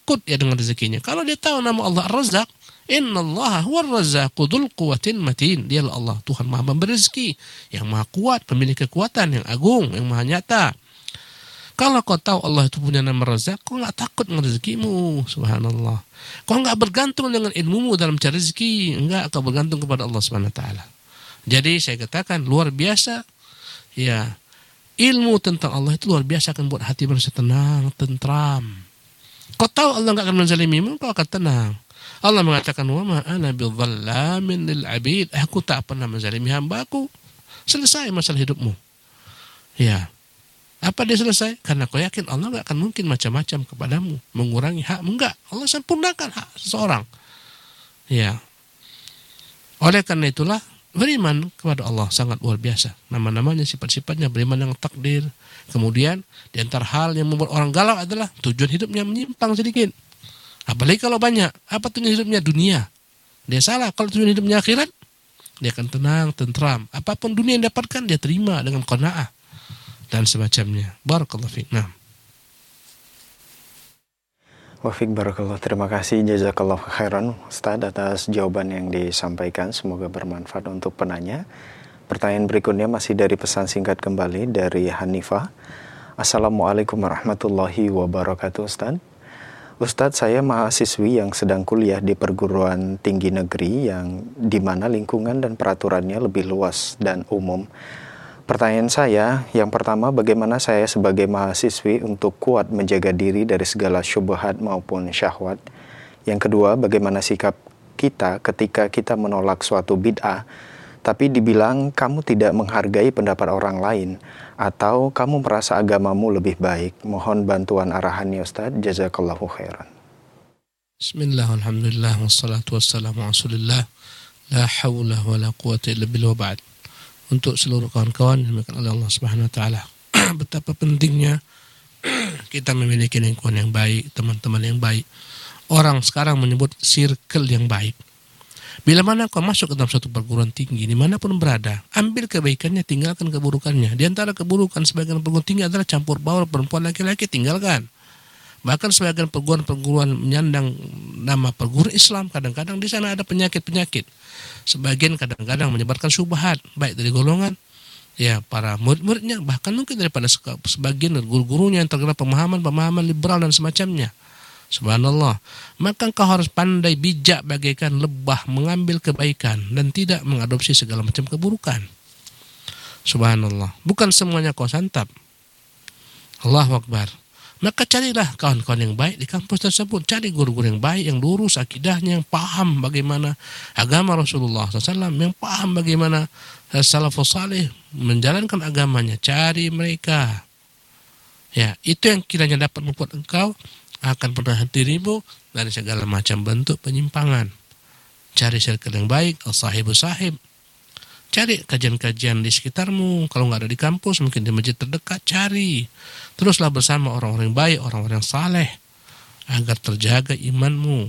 takut ya dengan rezekinya. Kalau dia tahu nama Allah Ar-Razzaq, innallaha huwar razzaqu dzul quwwatin matin. Dialah Allah, Tuhan Maha memberi rezeki, yang Maha kuat, pemilik kekuatan yang agung, yang Maha nyata. Kalau kau tahu Allah itu punya nama Razzaq, kau enggak takut dengan rezekimu. Subhanallah. Kau enggak bergantung dengan ilmumu dalam cari rezeki, enggak, kau bergantung kepada Allah Subhanahu wa taala. Jadi saya katakan luar biasa ya. Ilmu tentang Allah itu luar biasa, akan buat hati manusia tenang, tentram. Kau tahu Allah enggak akan menzalimimu, kau akan tenang. Allah mengatakan, "Wa ma ana bidzallamin lil 'abid." Aku tak pernah menzalimi hamba-Ku. Selesai masalah hidupmu. Ya. Apa dia selesai? Karena kau yakin Allah enggak akan mungkin macam-macam kepadamu, mengurangi hakmu, enggak. Allah sempurnakan hak seseorang. Ya. Oleh karena itulah beriman kepada Allah sangat luar biasa. Nama-namanya, sifat-sifatnya, beriman dengan takdir. Kemudian di antara hal yang membuat orang galau adalah tujuan hidupnya menyimpang sedikit. Apalagi kalau banyak. Apa tujuan hidupnya? Dunia. Dia salah. Kalau tujuan hidupnya akhirat, dia akan tenang, tentram. Apapun dunia yang dapatkan, dia terima dengan qanaah dan semacamnya. Barakallahu fiik. Nah. Wafik barakallah, terima kasih jazakallah khairan Ustaz atas jawaban yang disampaikan, semoga bermanfaat untuk penanya. Pertanyaan berikutnya masih dari pesan singkat kembali dari Hanifah. Assalamualaikum warahmatullahi wabarakatuh Ustaz. Ustadz, saya mahasiswi yang sedang kuliah di perguruan tinggi negeri yang dimana lingkungan dan peraturannya lebih luas dan umum. Pertanyaan saya, yang pertama, bagaimana saya sebagai mahasiswi untuk kuat menjaga diri dari segala syubhat maupun syahwat? Yang kedua, bagaimana sikap kita ketika kita menolak suatu bid'ah, tapi dibilang kamu tidak menghargai pendapat orang lain, atau kamu merasa agamamu lebih baik? Mohon bantuan arahannya Ustaz, jazakallahu khairan. Bismillah, alhamdulillah, wassalatu wassalamu ala rasulillah, la hawla wa la quwata illa billah, wa ba'd. Untuk seluruh kawan-kawan yang dimuliakan oleh Allah Subhanahu wa taala, betapa pentingnya kita memiliki lingkungan yang baik, teman-teman yang baik. Orang sekarang menyebut circle yang baik. Bila mana kau masuk ke dalam suatu perguruan tinggi, dimanapun berada, ambil kebaikannya, tinggalkan keburukannya. Di antara keburukan sebagian perguruan tinggi adalah campur baur perempuan laki-laki, tinggalkan. Bahkan sebagian perguruan-perguruan menyandang nama perguruan Islam, kadang-kadang di sana ada penyakit-penyakit. Sebagian kadang-kadang menyebarkan syubhat, baik dari golongan ya para murid-muridnya, bahkan mungkin daripada sebagian guru-gurunya yang terkena pemahaman-pemahaman liberal dan semacamnya. Subhanallah. Maka engkau harus pandai bijak bagaikan lebah, mengambil kebaikan dan tidak mengadopsi segala macam keburukan. Subhanallah. Bukan semuanya kau santap. Allahu Akbar. Maka carilah kawan-kawan yang baik di kampus tersebut. Cari guru-guru yang baik, yang lurus akidahnya, yang paham bagaimana agama Rasulullah SAW, yang paham bagaimana salafus salih menjalankan agamanya. Cari mereka. Ya, itu yang kiranya dapat membuat engkau akan menahan dirimu dari segala macam bentuk penyimpangan. Cari circle yang baik, al-sahibu sahib. Cari kajian-kajian di sekitarmu. Kalau nggak ada di kampus, mungkin di masjid terdekat, cari. Teruslah bersama orang-orang yang baik, orang-orang yang saleh, agar terjaga imanmu,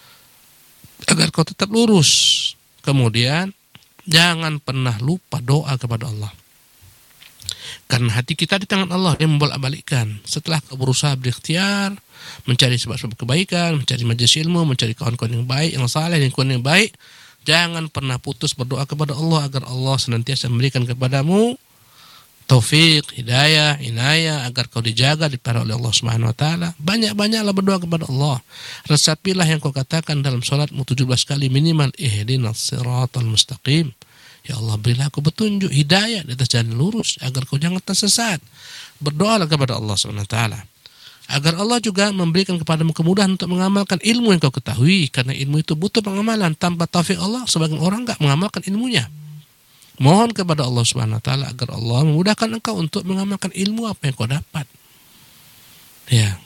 agar kau tetap lurus. Kemudian, jangan pernah lupa doa kepada Allah. Karena hati kita di tangan Allah, yang membolak-balikkan. Setelah kau berusaha berikhtiar, mencari sebab-sebab kebaikan, mencari majelis ilmu, mencari kawan-kawan yang baik, yang saleh, lingkungan yang baik, jangan pernah putus berdoa kepada Allah agar Allah senantiasa memberikan kepadamu taufik, hidayah, inayah, agar kau dijaga, dipelihara oleh Allah Subhanahu wa taala. Banyak-banyaklah berdoa kepada Allah. Resapilah yang kau katakan dalam salatmu 17 kali minimal, ihdinas siratal mustaqim. Ya Allah, berilah aku petunjuk, hidayah di atas jalan lurus agar kau jangan tersesat. Berdoalah kepada Allah Subhanahu wa taala agar Allah juga memberikan kepadamu kemudahan untuk mengamalkan ilmu yang kau ketahui, karena ilmu itu butuh pengamalan. Tanpa taufik Allah, sebagian orang enggak mengamalkan ilmunya. Mohon kepada Allah Subhanahu wa taala agar Allah memudahkan engkau untuk mengamalkan ilmu apa yang kau dapat. Ya.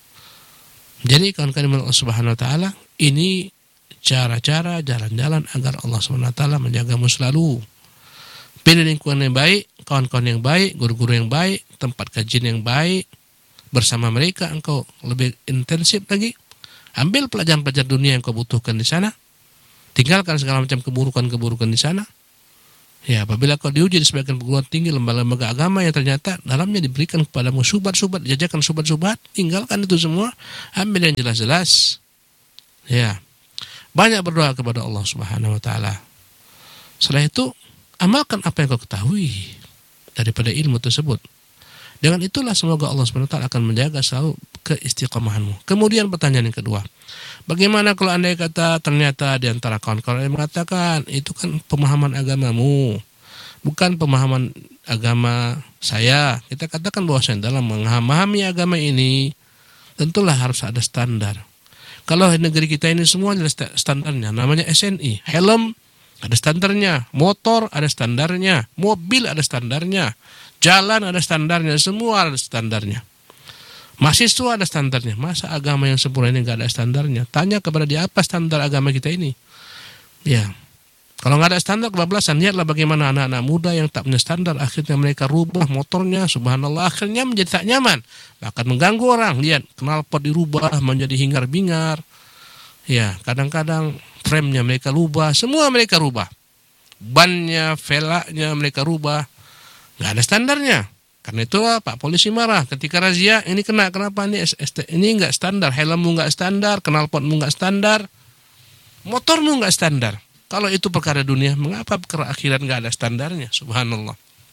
Jadi kawan-kawan Allah Subhanahu wa taala, ini cara-cara, jalan-jalan agar Allah Subhanahu wa taala menjagamu selalu. Pilih lingkungan yang baik, kawan-kawan yang baik, guru-guru yang baik, tempat kajian yang baik. Bersama mereka engkau lebih intensif lagi. Ambil pelajaran-pelajaran dunia yang kau butuhkan di sana. Tinggalkan segala macam keburukan-keburukan di sana. Ya, apabila kau diuji di sebagian perguruan tinggi, lembaga-lembaga agama yang ternyata dalamnya diberikan kepadamu syubhat-syubhat, dijajakan syubhat-syubhat, tinggalkan itu semua, ambil yang jelas-jelas. Ya, banyak berdoa kepada Allah Subhanahu Wa Taala. Setelah itu, amalkan apa yang kau ketahui daripada ilmu tersebut. Dengan itulah semoga Allah Subhanahu Wa Taala akan menjaga selalu keistiqomahanmu. Kemudian pertanyaan yang kedua, bagaimana kalau andai kata ternyata di antara kawan-kawan yang mengatakan itu kan pemahaman agamamu, bukan pemahaman agama saya. Kita katakan bahwa dalam memahami agama ini tentulah harus ada standar. Kalau negeri kita ini semua ada standarnya, namanya SNI, helm ada standarnya, motor ada standarnya, mobil ada standarnya, jalan ada standarnya, semua ada standarnya. Mahasiswa ada standarnya. Masa agama yang sempurna ini nggak ada standarnya? Tanya kepada dia, apa standar agama kita ini? Ya, kalau nggak ada standar kebablasan. Lihatlah bagaimana anak-anak muda yang tak punya standar, akhirnya mereka rubah motornya, subhanallah, akhirnya menjadi tak nyaman, bahkan mengganggu orang. Lihat, knalpot dirubah menjadi hingar-bingar. Ya, kadang-kadang frame-nya mereka rubah, semua mereka rubah. Bannya, velgnya mereka rubah. Nggak ada standarnya. Karena itulah Pak Polisi marah ketika razia, ini kena, kenapa ini nggak standar, helmmu nggak standar, knalpotmu nggak standar, motormu nggak standar. Kalau itu perkara dunia, mengapa perkara akhirat nggak ada standarnya? Subhanallah.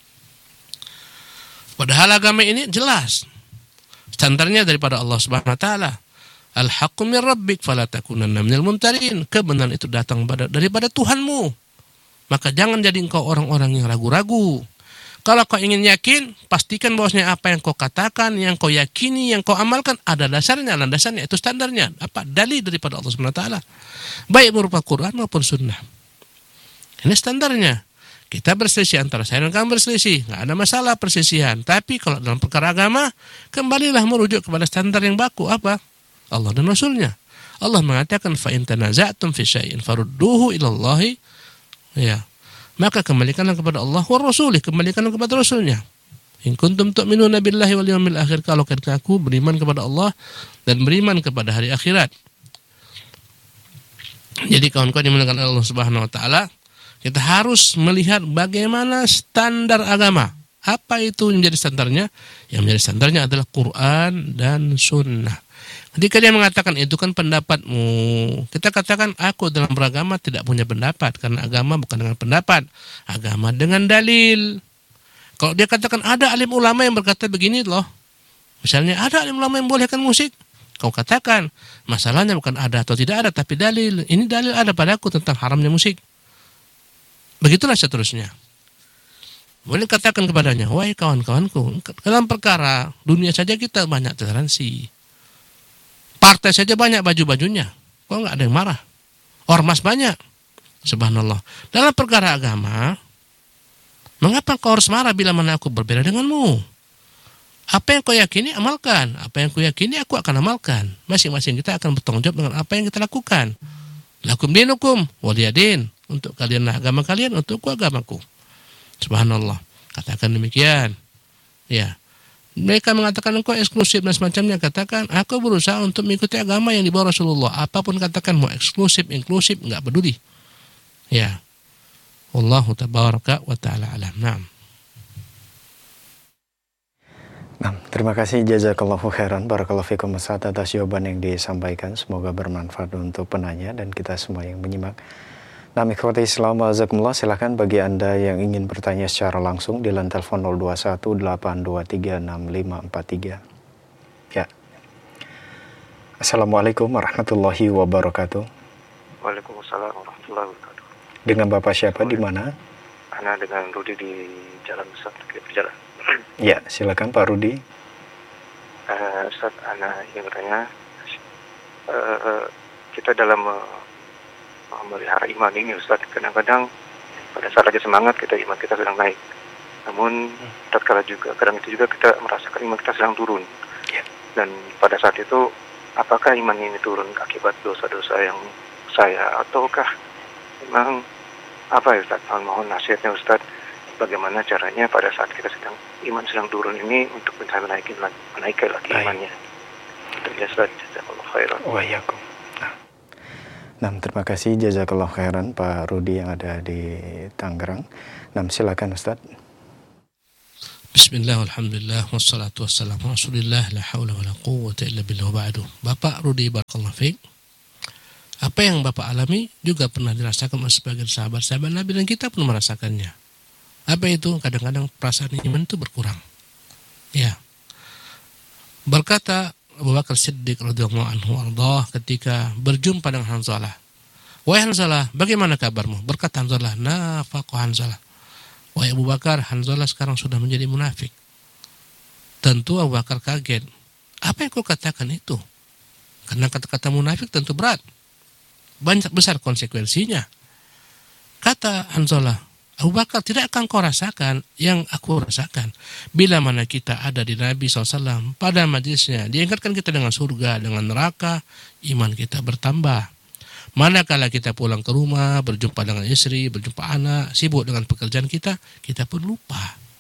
Padahal agama ini jelas standarnya daripada Allah Subhanahu Wa Taala. Al-haqqu min rabbik fala takunanna minal mumtarin. Kebenaran itu datang daripada Tuhanmu. Maka jangan jadi engkau orang-orang yang ragu-ragu. Kalau kau ingin yakin, pastikan bahwasanya apa yang kau katakan, yang kau yakini, yang kau amalkan ada dasarnya, landasannya itu standarnya. Apa? Dalil daripada Allah Subhanahu Wa Taala. Baik berupa Quran maupun Sunnah. Ini standarnya. Kita berselisih antara saya dan kamu berselisih, nggak ada masalah perselisihan. Tapi kalau dalam perkara agama, kembalilah merujuk kepada standar yang baku. Apa? Allah dan Rasulnya. Allah mengatakan, fa in tanaza'tum fi syai'in farudduhu ila Allah. Ya. Maka kembalikanlah kepada Allah wa Rasulih, kembalikanlah kepada Rasulnya. In kuntum tu'minuna billahi wal yawmil akhir, kalau kalian aku beriman kepada Allah dan beriman kepada hari akhirat. Jadi kawan-kawan yang dimuliakan Allah Subhanahu Wa Taala, kita harus melihat bagaimana standar agama. Apa itu yang menjadi standarnya? Yang menjadi standarnya adalah Quran dan Sunnah. Ketika dia mengatakan itu kan pendapatmu, kita katakan aku dalam beragama tidak punya pendapat, karena agama bukan dengan pendapat, agama dengan dalil. Kalau dia katakan ada alim ulama yang berkata begini loh, misalnya ada alim ulama yang bolehkan musik, kau katakan masalahnya bukan ada atau tidak ada, tapi dalil. Ini dalil ada padaku tentang haramnya musik. Begitulah seterusnya. Boleh katakan kepadanya, wahai kawan-kawanku, dalam perkara dunia saja kita banyak toleransi. Partai saja banyak baju-bajunya, kok nggak ada yang marah? Ormas banyak, subhanallah. Dalam perkara agama, mengapa kau harus marah bila mana aku berbeda denganmu? Apa yang kau yakini, amalkan. Apa yang kau yakini, aku akan amalkan. Masing-masing kita akan bertanggung jawab dengan apa yang kita lakukan. Lakum dinukum waliyadin. Untuk kalianlah agama kalian, untukku agamaku. Subhanallah. Katakan demikian. Ya. Mereka mengatakan engkau eksklusif dan semacamnya. Katakan, aku berusaha untuk mengikuti agama yang dibawa Rasulullah. Apapun katakan, mau eksklusif, inklusif, enggak peduli. Ya. Wallahu tabaraka wa ta'ala alam. Nah, terima kasih jazakallahu khairan. Barakallahu fikum Ustaz atas jawaban yang disampaikan. Semoga bermanfaat untuk penanya dan kita semua yang menyimak. Nah, ikhwati Islam wazakumullah, silakan bagi Anda yang ingin bertanya secara langsung di line telepon 0218236543. Ya. Assalamualaikum warahmatullahi wabarakatuh. Waalaikumsalam warahmatullahi wabarakatuh. Dengan Bapak siapa di mana? Ana dengan Rudi di Jalan Ustaz, berjalan. Ya, silakan Pak Rudi. Ustaz, Ana ingin bertanya, kita dalam memelihara iman ini Ustaz, kadang-kadang pada saat lagi semangat iman kita sedang naik, namun tatkala juga kadang itu juga kita merasakan iman kita sedang turun. Dan pada saat itu apakah iman ini turun akibat dosa-dosa yang saya, ataukah memang apa ya Ustaz? Mohon nasihatnya Ustaz, bagaimana caranya pada saat kita iman sedang turun ini untuk bisa menaikkan lagi imannya. Terima kasih, jazakallahu khairan. Waalaikumsalam. Nah, terima kasih jazakallahu khairan Pak Rudi yang ada di Tangerang. Nah, silakan Ustaz. Bismillah, alhamdulillah, wassalatu wassalamu rasulillah, la hawla wa la quwwata illa billah wa ba'du. Bapak Rudi barakallahu fiik. Apa yang Bapak alami juga pernah dirasakan oleh sebagian sahabat-sahabat Nabi dan kita pun merasakannya. Apa itu? Kadang-kadang perasaan iman itu berkurang. Ya. Berkata Abu Bakar Siddiq radhiyallahu anhu ardhah ketika berjumpa dengan Hanzalah. Wahai Hanzalah, bagaimana kabarmu? Berkata Hanzalah, nafaqa Hanzalah. Wahai Abu Bakar, Hanzalah sekarang sudah menjadi munafik. Tentu Abu Bakar kaget. Apa yang kau katakan itu? Karena kata-kata munafik tentu berat. Banyak besar konsekuensinya. Kata Hanzalah, Abu Bakar, tidak akan kau rasakan yang aku rasakan. Bila mana kita ada di Nabi SAW pada majlisnya, diingatkan kita dengan surga, dengan neraka, iman kita bertambah. Manakala kita pulang ke rumah, berjumpa dengan istri, berjumpa anak, sibuk dengan pekerjaan kita pun lupa.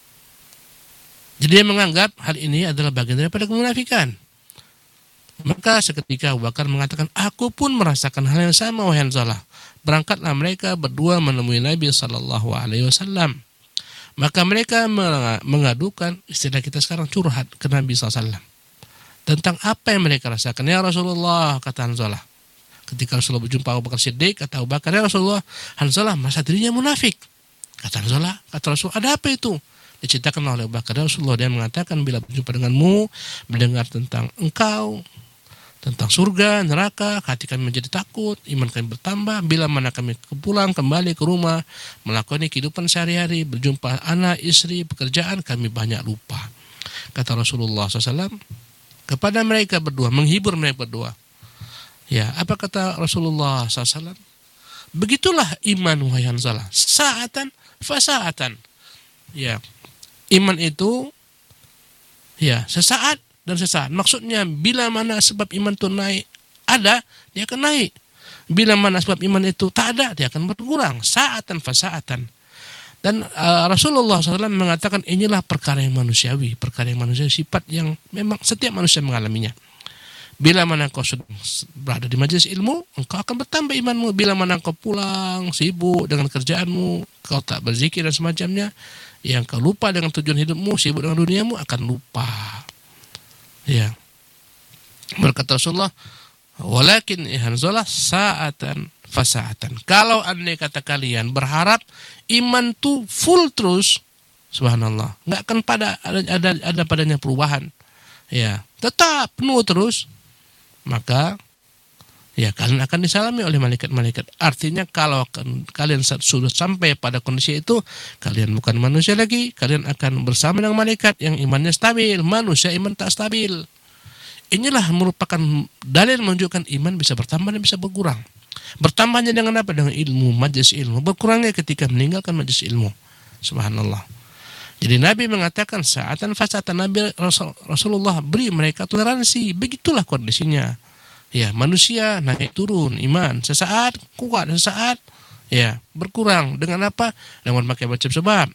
Jadi dia menganggap hal ini adalah bagian daripada kemunafikan. Maka seketika Abu Bakar mengatakan, aku pun merasakan hal yang sama, wahai Hanzalah. Berangkatlah mereka berdua menemui Nabi SAW. Maka mereka mengadukan, istilah kita sekarang curhat ke Nabi SAW. Tentang apa yang mereka rasakan. Ya Rasulullah, kata Hanzalah. Ketika Rasulullah berjumpa Abu Bakar Siddiq, kata Abu Bakar, ya Rasulullah, Hanzalah merasa dirinya munafik. Kata Hanzalah, kata Rasul, ada apa itu? Diceritakan oleh Abu Bakar, ya Rasulullah, dia mengatakan bila berjumpa denganmu, mendengar tentang engkau, tentang surga, neraka, hati kami menjadi takut, iman kami bertambah. Bila mana kami pulang kembali ke rumah, melakukan kehidupan sehari-hari, berjumpa anak, istri, pekerjaan, kami banyak lupa. Kata Rasulullah SAW kepada mereka berdua, menghibur mereka berdua. Ya, apa kata Rasulullah SAW? Begitulah iman, wahai Hanzalah, sa'atan fasa'atan. Ya, iman itu ya sesaat dan sesaat. Maksudnya bila mana sebab iman itu naik ada, dia akan naik. Bila mana sebab iman itu tak ada, dia akan berkurang. Sa'atan fasa'atan. Dan Rasulullah SAW mengatakan inilah perkara yang manusiawi, sifat yang memang setiap manusia mengalaminya. Bila mana kau sudah berada di majelis ilmu, engkau akan bertambah imanmu. Bila mana kau pulang, sibuk dengan kerjaanmu, kau tak berzikir dan semacamnya, yang kau lupa dengan tujuan hidupmu, sibuk dengan duniamu, akan lupa. Ya. Berkata Rasulullah, walakin Hanzalah sa'atan fasa'atan. Kalau andai kata kalian berharap iman tu full terus, subhanallah, enggak akan ada padanya perubahan. Ya, tetap penuh terus. Maka ya kalian akan disalami oleh malaikat-malaikat. Artinya kalau kalian sudah sampai pada kondisi itu, kalian bukan manusia lagi, kalian akan bersama dengan malaikat yang imannya stabil. Manusia iman tak stabil. Inilah merupakan dalil menunjukkan iman bisa bertambah dan bisa berkurang. Bertambahnya dengan apa? Dengan ilmu, majelis ilmu. Berkurangnya ketika meninggalkan majelis ilmu. Subhanallah. Jadi Nabi mengatakan sa'atan fasa'atan. Nabi Rasulullah beri mereka toleransi. Begitulah kondisinya. Ya, manusia naik turun iman. Sesaat kuat, sesaat ya berkurang. Dengan apa? Dengan memakai macam sebab.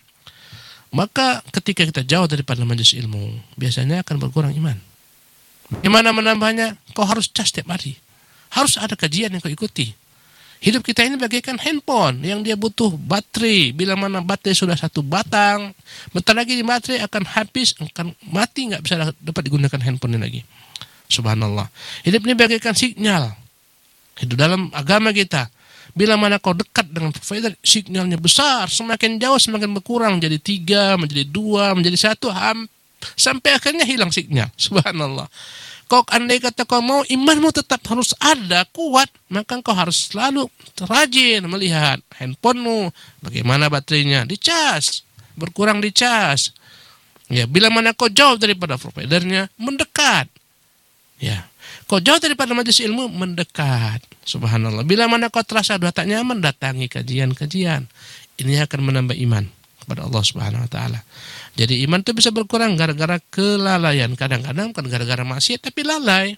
Maka ketika kita jauh daripada majelis ilmu, biasanya akan berkurang iman. Gimana menambahnya? Kau harus cas setiap hari. Harus ada kajian yang kau ikuti. Hidup kita ini bagaikan handphone yang dia butuh baterai. Bila mana baterai sudah satu batang, bentar lagi di baterai akan habis, akan mati, nggak bisa dapat digunakan handphone ini lagi. Subhanallah. Hidup ini bagaikan sinyal. Hidup dalam agama kita. Bila mana kau dekat dengan provider, sinyalnya besar, semakin jauh semakin berkurang, jadi 3, menjadi 2, menjadi 1, sampai akhirnya hilang sinyal. Subhanallah. Kau andai kata kau mau imanmu tetap harus ada, kuat, maka kau harus selalu rajin melihat handphonemu, bagaimana baterainya, dicas, berkurang dicas. Ya, bila mana kau jauh daripada providernya, mendekat. Ya, kau jauh daripada majelis ilmu, mendekat. Subhanallah. Bila mana kau terasa sudah tak nyaman, datangi kajian-kajian. Ini akan menambah iman kepada Allah Subhanahu wa taala. Jadi iman itu bisa berkurang gara-gara kelalaian. Kadang-kadang bukan gara-gara maksiat, tapi lalai.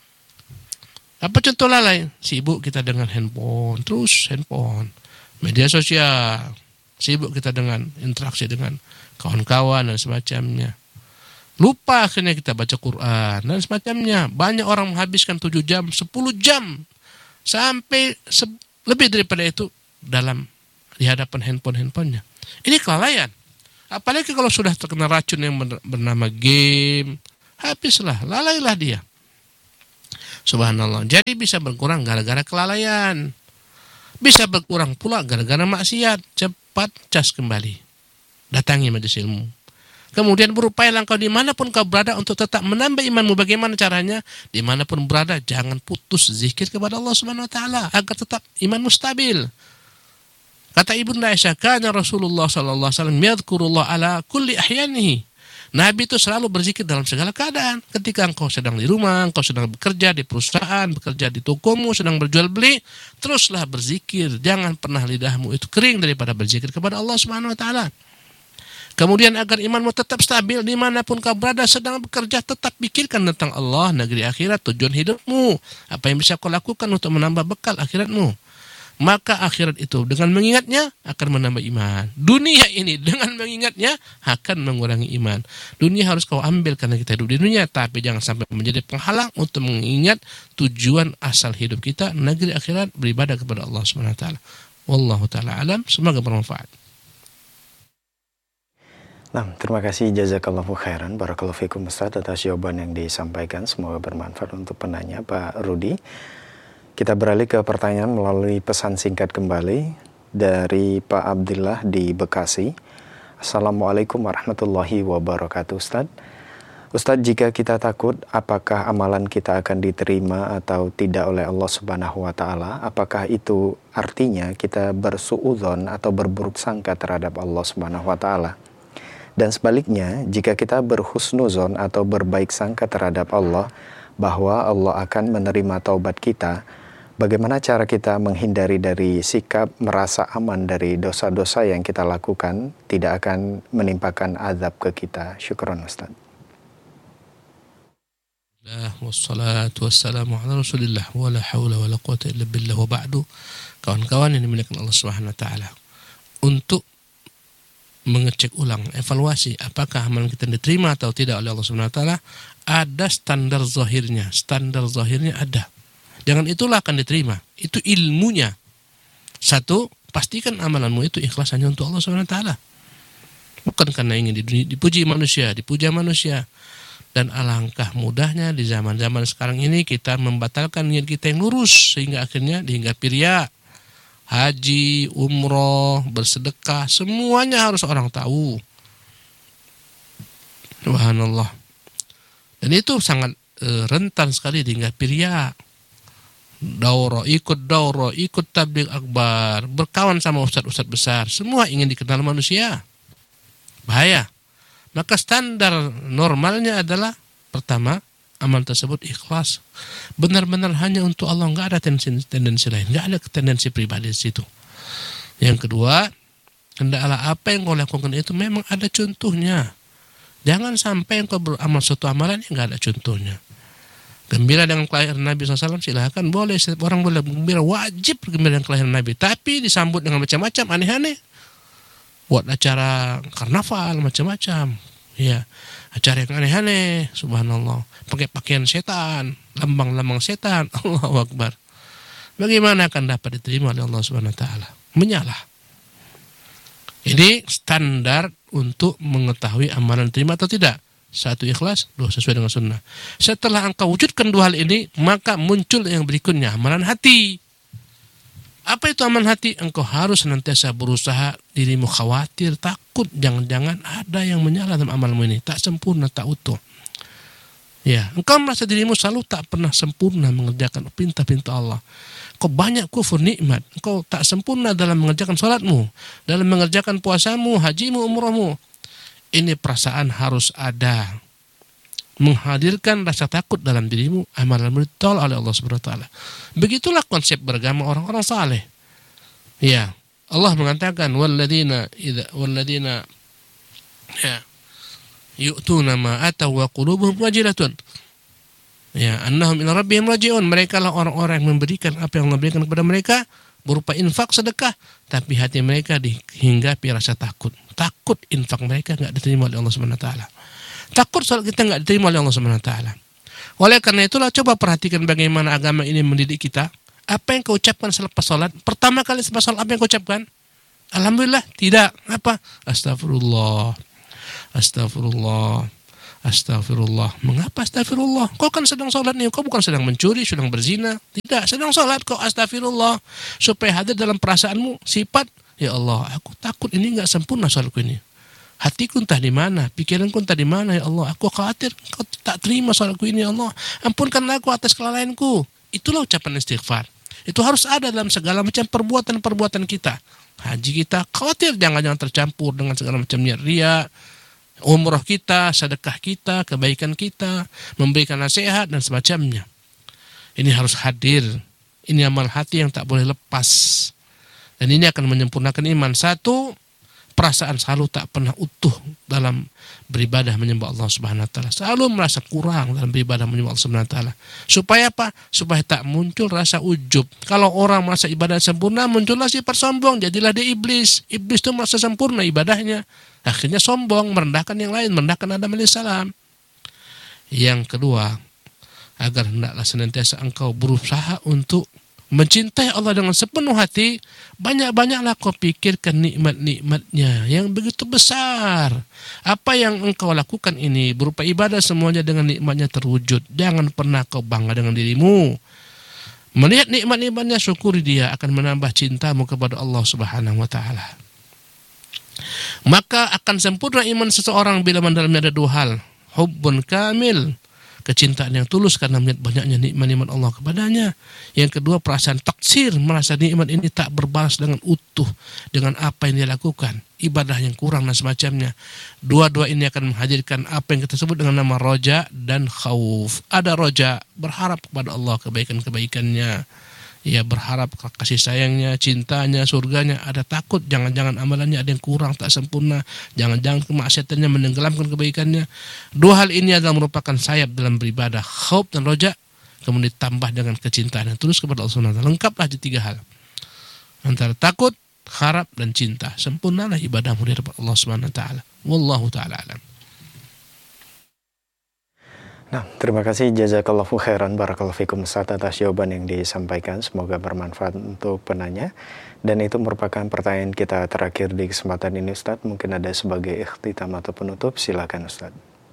Apa contoh lalai? Sibuk kita dengan handphone, terus handphone, media sosial. Sibuk kita dengan interaksi dengan kawan-kawan dan semacamnya. Lupa akhirnya kita baca Quran dan semacamnya. Banyak orang menghabiskan 7 jam, 10 jam, sampai lebih daripada itu dalam di hadapan handphone-handphonenya. Ini kelalaian. Apalagi kalau sudah terkena racun yang bernama game, habislah, lalailah dia. Subhanallah. Jadi bisa berkurang gara-gara kelalaian. Bisa berkurang pula gara-gara maksiat. Cepat cas kembali. Datangi majelis ilmu. Kemudian berupayalah engkau dimanapun kau berada untuk tetap menambah imanmu. Bagaimana caranya? Dimanapun berada, jangan putus zikir kepada Allah Subhanahu Wa Taala agar tetap imanmu stabil. Kata Ibunda Aisyah, kana Rasulullah sallallahu alaihi wasallam yadhkurullah ala kulli ahyanihi. Nabi itu selalu berzikir dalam segala keadaan. Ketika engkau sedang di rumah, engkau sedang bekerja di perusahaan, bekerja di tokomu, sedang berjual beli, teruslah berzikir. Jangan pernah lidahmu itu kering daripada berzikir kepada Allah Subhanahu Wa Taala. Kemudian agar imanmu tetap stabil dimanapun kau berada sedang bekerja, tetap pikirkan tentang Allah, negeri akhirat, tujuan hidupmu. Apa yang bisa kau lakukan untuk menambah bekal akhiratmu. Maka akhirat itu dengan mengingatnya akan menambah iman. Dunia ini dengan mengingatnya akan mengurangi iman. Dunia harus kau ambil karena kita hidup di dunia, tapi jangan sampai menjadi penghalang untuk mengingat tujuan asal hidup kita, negeri akhirat, beribadah kepada Allah Subhanahu Wa Taala. Wallahu taala alam, semoga bermanfaat. Nah, terima kasih jazakallahu khairan, barakallahu fikum Ustaz atas jawaban yang disampaikan. Semoga bermanfaat untuk penanya Pak Rudi. Kita beralih ke pertanyaan melalui pesan singkat kembali dari Pak Abdillah di Bekasi. Assalamualaikum warahmatullahi wabarakatuh Ustaz. Ustaz, jika kita takut apakah amalan kita akan diterima atau tidak oleh Allah Subhanahu Wa Taala, apakah itu artinya kita bersuudzon atau berburuk sangka terhadap Allah Subhanahu Wa Taala? Dan sebaliknya, jika kita berhusnuzon atau berbaik sangka terhadap Allah bahwa Allah akan menerima taubat kita, bagaimana cara kita menghindari dari sikap merasa aman dari dosa-dosa yang kita lakukan tidak akan menimpakan azab ke kita? Syukran Ustaz. Wassalatu wassalamu ala Rasulillah wa la haula wa la quwata illa billah wa ba'du. Kawan-kawan yang dimuliakan Allah Subhanahu Wa Taala, untuk mengecek ulang, evaluasi apakah amalan kita diterima atau tidak oleh Allah Subhanahu Wa Taala, ada standar zahirnya. Standar zahirnya ada. Dengan itulah akan diterima. Itu ilmunya. Satu, pastikan amalanmu itu ikhlas hanya untuk Allah Subhanahu Wa Taala. Bukan karena ingin dipuji manusia, dipuja manusia. Dan alangkah mudahnya di zaman-zaman sekarang ini kita membatalkan niat kita yang lurus sehingga akhirnya dihinggapi riya. Haji, umroh, bersedekah, semuanya harus orang tahu. Subhanallah. Dan itu sangat rentan sekali dihinggapi riya. Daurah, ikut tabligh akbar, berkawan sama ustadz-ustadz besar, semua ingin dikenal manusia. Bahaya. Maka standar normalnya adalah pertama, amal tersebut ikhlas, benar-benar hanya untuk Allah, nggak ada tendensi lain, nggak ada tendensi pribadi di situ. Yang kedua, hendaklah apa yang kau lakukan itu memang ada contohnya. Jangan sampai engkau beramal suatu amalan yang nggak ada contohnya. Gembira dengan kelahiran Nabi SAW, silakan, boleh, setiap orang boleh gembira, wajib gembira dengan kelahiran Nabi, tapi disambut dengan macam-macam aneh-aneh. Buat acara karnaval macam-macam, ya, acara yang aneh-aneh, subhanallah, pakai pakaian setan, lambang-lambang setan, Allahu Akbar. Bagaimana akan dapat diterima oleh Allah Subhanahu Wa Taala? Menyalah. Ini standar untuk mengetahui amalan terima atau tidak. Satu, ikhlas, dua, sesuai dengan sunnah. Setelah engkau wujudkan dua hal ini, maka muncul yang berikutnya, amalan hati. Apa itu amalan hati? Engkau harus senantiasa berusaha, dirimu khawatir, takut, jangan-jangan ada yang menyala dalam amalmu ini, tak sempurna, tak utuh. Ya, engkau merasa dirimu selalu tak pernah sempurna mengerjakan perintah-perintah Allah. Kau banyak kufur nikmat, engkau tak sempurna dalam mengerjakan salatmu, dalam mengerjakan puasamu, hajimu, umrahmu. Ini perasaan harus ada. Menghadirkan rasa takut dalam dirimu, amalanmu ditolak oleh Allah Subhanahu Wa Taala. Begitulah konsep beragama orang-orang saleh. Ya, Allah mengatakan walladzina ya yu'tuna ma ataw wa qulubuhum wajilatun. Ya, annahum ila rabbihim raji'un. Mereka lah orang-orang yang memberikan apa yang Allah berikan kepada mereka berupa infak, sedekah, tapi hati mereka dihinggapi rasa takut. Takut infak mereka enggak diterima oleh Allah Subhanahu Wa Taala. Takut salat kita enggak diterima oleh Allah Subhanahu Wa Taala. Oleh karena itulah coba perhatikan bagaimana agama ini mendidik kita. Apa yang kau ucapkan selepas salat? Pertama kali selepas salat apa yang kau ucapkan? Alhamdulillah tidak. Apa? Astagfirullah. Astagfirullah. Astagfirullah. Mengapa astagfirullah? Kau kan sedang sholat nih. Kau bukan sedang mencuri, sedang berzina. Tidak, sedang sholat. Kau astagfirullah. Supaya hadir dalam perasaanmu sifat, ya Allah, aku takut ini enggak sempurna sholatku ini. Hatiku entah di mana, pikiranku entah di mana, ya Allah. Aku khawatir kau tak terima sholatku ini, ya Allah. Ampunkanlah aku atas kelalaianku. Itulah ucapan istighfar. Itu harus ada dalam segala macam perbuatan-perbuatan kita. Haji kita khawatir jangan-jangan tercampur dengan segala macam niat riya, umrah kita, sedekah kita, kebaikan kita, memberikan nasihat dan semacamnya. Ini harus hadir. Ini amal hati yang tak boleh lepas. Dan ini akan menyempurnakan iman. Satu, perasaan selalu tak pernah utuh dalam beribadah menyembah Allah Subhanahu wa taala. Selalu merasa kurang dalam beribadah menyembah Allah Subhanahu wa taala. Supaya apa? Supaya tak muncul rasa ujub. Kalau orang merasa ibadah sempurna, muncullah sifat sombong, jadilah dia iblis. Iblis itu merasa sempurna ibadahnya. Akhirnya sombong, merendahkan yang lain, merendahkan Adam alaihissalam. Yang kedua, agar hendaklah senantiasa engkau berusaha untuk mencintai Allah dengan sepenuh hati, banyak-banyaklah kau pikirkan nikmat-nikmatnya yang begitu besar. Apa yang engkau lakukan ini berupa ibadah semuanya dengan nikmatnya terwujud. Jangan pernah kau bangga dengan dirimu. Melihat nikmat-nikmatnya, syukuri dia, akan menambah cintamu kepada Allah Subhanahu wa taala. Maka akan sempurna iman seseorang bila mendalamnya ada dua hal. Hubbun kamil, kecintaan yang tulus karena melihat banyaknya nikmat-nikmat Allah kepadanya. Yang kedua, perasaan taksir, merasa nikmat ini tak berbalas dengan utuh dengan apa yang dia lakukan, ibadah yang kurang dan semacamnya. Dua-dua ini akan menghadirkan apa yang kita sebut dengan nama roja dan khauf. Ada roja, berharap kepada Allah kebaikan-kebaikannya, ia berharap kasih sayangnya, cintanya, surganya. Ada takut jangan-jangan amalannya ada yang kurang, tak sempurna, jangan-jangan kemaksiatannya menenggelamkan kebaikannya. Dua hal ini adalah merupakan sayap dalam beribadah, khauf dan roja, kemudian ditambah dengan kecintaan yang tulus kepada Allah Subhanahu wa taala. Lengkaplah di tiga hal, antara takut, harap dan cinta. Sempurnalah ibadahmu di hadapan Allah Subhanahu wa taala. Wallahu taala alam. Nah, terima kasih jazakallahu khairan barakallahu fikum Ustaz atas jawaban yang disampaikan. Semoga bermanfaat untuk penanya. Dan itu merupakan pertanyaan kita terakhir di kesempatan ini Ustaz. Mungkin ada sebagai ikhtitam atau penutup, silakan Ustaz.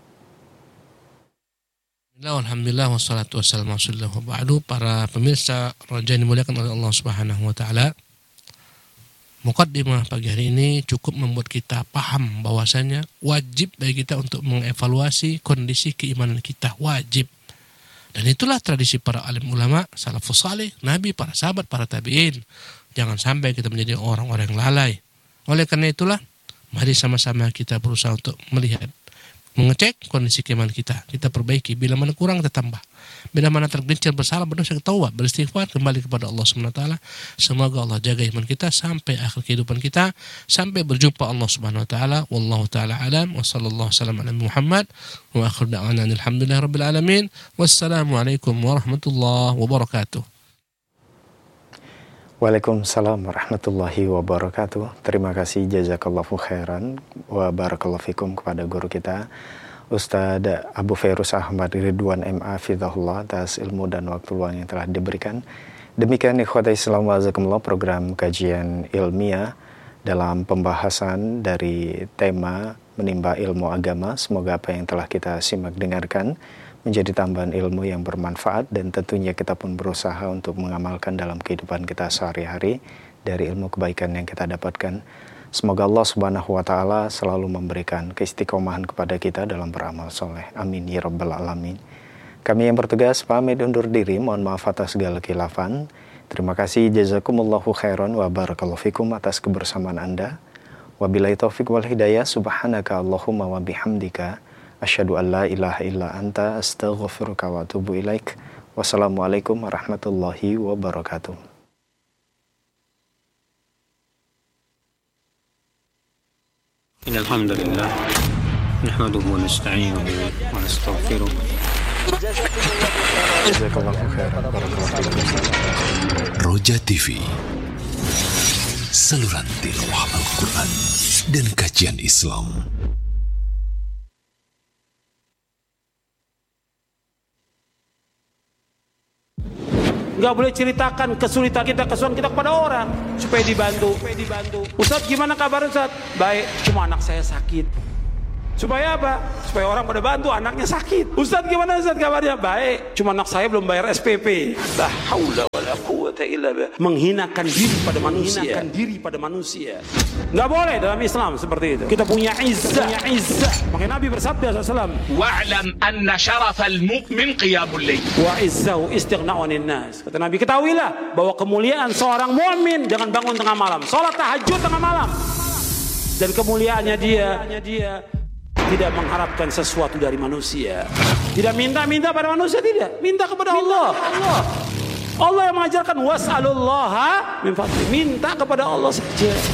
Alhamdulillah wassalatu wassalamu ala wa ba'du. Para pemirsa Raja yang dimuliakan oleh Allah Subhanahu wa taala, muqaddimah pagi hari ini cukup membuat kita paham bahwasanya wajib bagi kita untuk mengevaluasi kondisi keimanan kita, wajib. Dan itulah tradisi para alim ulama, salafus salih, nabi, para sahabat, para tabi'in. Jangan sampai kita menjadi orang-orang yang lalai. Oleh karena itulah, mari sama-sama kita berusaha untuk melihat, mengecek kondisi keimanan kita. Kita perbaiki, bila mana kurang kita tambah. Bila mana tergelincir bersalah, berdosa, taubat, beristighfar, kembali kepada Allah Subhanahu wa taala. Semoga Allah jaga iman kita sampai akhir kehidupan kita, sampai berjumpa Allah Subhanahu wa taala. Wallahu taala alam, wa sallallahu wasallam ala Muhammad wa akhir da'wana alhamdulillahirabbil alamin. Wassalamualaikum warahmatullahi wabarakatuh. Waalaikumsalam warahmatullahi wabarakatuh. Terima kasih jazakallahu khairan wa barakallahu fikum kepada guru kita Ustadz Abu Fairuz Ahmad Ridwan MA Fidahullah atas ilmu dan waktu luang yang telah diberikan. Demikian ikhwata Islam wa azakumullah, program kajian ilmiah dalam pembahasan dari tema menimba ilmu agama. Semoga apa yang telah kita simak dengarkan menjadi tambahan ilmu yang bermanfaat, dan tentunya kita pun berusaha untuk mengamalkan dalam kehidupan kita sehari-hari dari ilmu kebaikan yang kita dapatkan. Semoga Allah Subhanahu wa taala selalu memberikan keistiqomahan kepada kita dalam beramal soleh. Amin ya rabbal alamin. Kami yang bertugas pamit undur diri, mohon maaf atas segala khilafan. Terima kasih, jazakumullahu khairan wa barakallahu fikum atas kebersamaan Anda. Wabillahi taufiq wal hidayah, subhanaka Allahumma wa bihamdika asyhadu an la ilaha illa anta astaghfiruka wa atubu ilaik. Wassalamualaikum warahmatullahi wabarakatuh. إن الحمد لله نحمده ونستعينه ونستغفره. Roja TV, saluran tilawah Al-Quran dan kajian Islam. Nggak boleh ceritakan kesulitan kita kepada orang supaya dibantu. Ustaz, gimana kabar Ustaz? Baik, cuma anak saya sakit. Supaya apa? Supaya orang pada bantu, anaknya sakit. Ustaz, gimana Ustaz kabarnya? Baik, cuma anak saya belum bayar SPP. La haula wala quwwata illa billah. Menghinakan diri pada manusia. Nggak boleh dalam Islam seperti itu. Kita punya izzah. Makanya Nabi bersabda SAW, wa'lam anna syarafal mu'min qiyamul lail wa izzahu istighna'un nas. Kata Nabi, ketahuilah bahwa kemuliaan seorang mukmin jangan bangun tengah malam, salat tahajud tengah malam. Dan kemuliaannya dia tidak mengharapkan sesuatu dari manusia. Tidak minta pada manusia, tidak. Minta kepada Allah. Allah yang mengajarkan was'alullaha min fadli. Minta kepada Allah saja.